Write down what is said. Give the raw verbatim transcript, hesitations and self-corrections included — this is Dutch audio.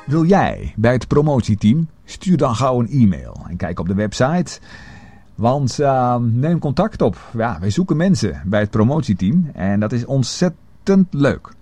Wil jij bij het promotieteam? Stuur dan gauw een e-mail en kijk op de website. Want uh, neem contact op. Ja, wij zoeken mensen bij het promotieteam en dat is ontzettend leuk.